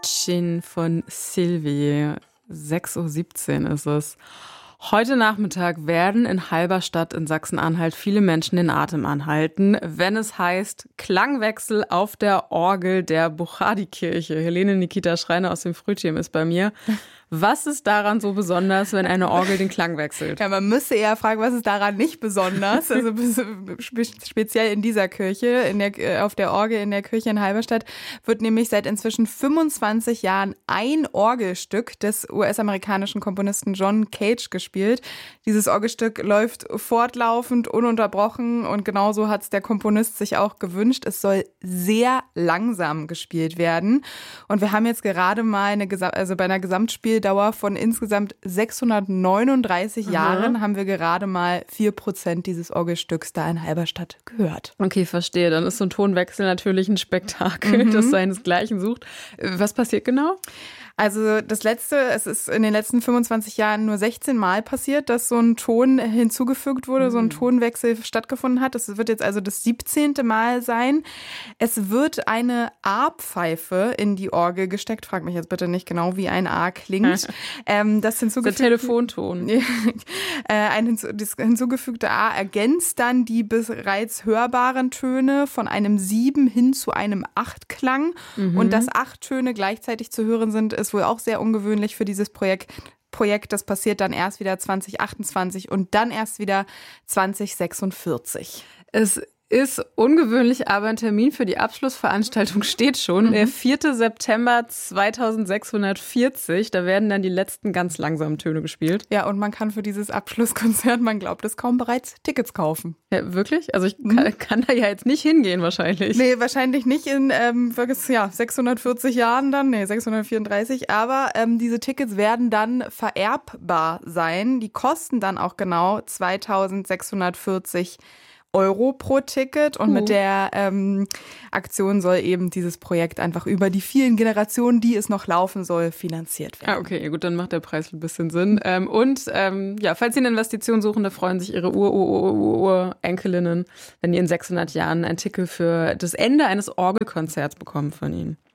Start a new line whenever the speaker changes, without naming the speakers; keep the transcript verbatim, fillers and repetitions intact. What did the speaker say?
Mädchen von Sylvie. sechs Uhr siebzehn ist es. Heute Nachmittag werden in Halberstadt in Sachsen-Anhalt viele Menschen den Atem anhalten, wenn es heißt Klangwechsel auf der Orgel der Buchadi-Kirche. Helene Nikita Schreiner aus dem Frühteam ist bei mir. Was ist daran so besonders, wenn eine Orgel den Klang wechselt?
Ja, man müsste eher fragen, was ist daran nicht besonders? Also speziell in dieser Kirche, in der, auf der Orgel in der Kirche in Halberstadt, wird nämlich seit inzwischen fünfundzwanzig Jahren ein Orgelstück des U S-amerikanischen Komponisten John Cage gespielt. Dieses Orgelstück läuft fortlaufend, ununterbrochen und genauso hat es der Komponist sich auch gewünscht. Es soll sehr langsam gespielt werden. Und wir haben jetzt gerade mal eine, also bei einer Gesamtspiel Dauer von insgesamt sechshundertneununddreißig Aha. Jahren haben wir gerade mal vier Prozent dieses Orgelstücks da in Halberstadt gehört.
Okay, verstehe. Dann ist so ein Tonwechsel natürlich ein Spektakel, mhm. das seinesgleichen sucht. Was passiert genau?
Also das letzte, es ist in den letzten fünfundzwanzig Jahren nur sechzehn Mal passiert, dass so ein Ton hinzugefügt wurde, mhm. so ein Tonwechsel stattgefunden hat. Das wird jetzt also das siebzehnte Mal sein. Es wird eine A-Pfeife in die Orgel gesteckt. Frag mich jetzt bitte nicht genau, wie ein A klingt. ähm, das hinzugefügte,
der Telefonton.
äh, ein hinzu, das hinzugefügte A ergänzt dann die bereits hörbaren Töne von einem Sieben hin zu einem Acht-Klang. Mhm. Und dass acht Töne gleichzeitig zu hören sind, ist wohl auch sehr ungewöhnlich für dieses Projekt. Projekt, das passiert dann erst wieder zwanzig achtundzwanzig und dann erst wieder zwanzig sechsundvierzig.
Es ist ungewöhnlich, aber ein Termin für die Abschlussveranstaltung steht schon. Mhm. Der vierte September zweitausendsechshundertvierzig. Da werden dann die letzten ganz langsamen Töne gespielt.
Ja, und man kann für dieses Abschlusskonzert, man glaubt es kaum, bereits Tickets kaufen.
Ja, wirklich? Also ich kann, mhm. kann da ja jetzt nicht hingehen wahrscheinlich.
Nee, wahrscheinlich nicht in ähm, ja, sechshundertvierzig Jahren dann, nee, sechshundertvierunddreißig. Aber ähm, diese Tickets werden dann vererbbar sein. Die kosten dann auch genau zweitausendsechshundertvierzig Euro pro Ticket und uh. mit der ähm, Aktion soll eben dieses Projekt einfach über die vielen Generationen, die es noch laufen soll, finanziert werden.
Ah, okay, gut, dann macht der Preis ein bisschen Sinn. Ähm, und ähm, ja, falls Sie eine Investition suchen, da freuen sich Ihre Ur-Ur-Ur-Ur-Enkelinnen, wenn die in sechshundert Jahren ein Ticket für das Ende eines Orgelkonzerts bekommen von Ihnen.